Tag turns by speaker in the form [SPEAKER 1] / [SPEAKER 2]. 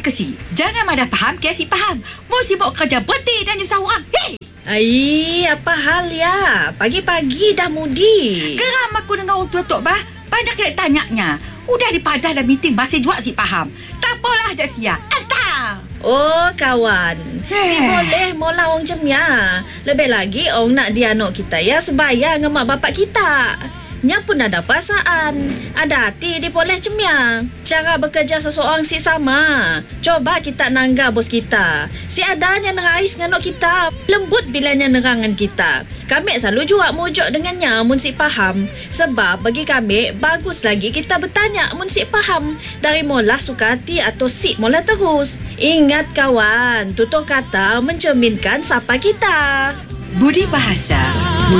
[SPEAKER 1] ke si? Jangan madah faham ke si faham. Mu sibuk kerja berhenti dan nyusah orang. Hei!
[SPEAKER 2] Ai, apa hal ya? Pagi-pagi dah mudi.
[SPEAKER 1] Geram aku dengan orang tua Tok Bah. Banyak kena tanyanya. Udah dipadah dah meeting masih juga si faham. Tak apalah jak sia. Hantar.
[SPEAKER 2] Oh, kawan. Si boleh mola orang cemia. Lebih lagi orang nak dia anak kita ya sebaya dengan mak bapak kita. Nya pun ada perasaan. Ada hati dia boleh cemia. Cara bekerja seseorang si sama. Coba kita nangga bos kita. Si adanya nerais dengan anak kita. Lembut bilanya nerangan kita. Kami selalu juga mujuk dengannya mun si faham. Sebab bagi kami bagus lagi kita bertanya mun si faham. Dari mula suka hati atau si mula terus. Ingat kawan, tutur kata mencerminkan siapa kita.
[SPEAKER 1] Budi bahasa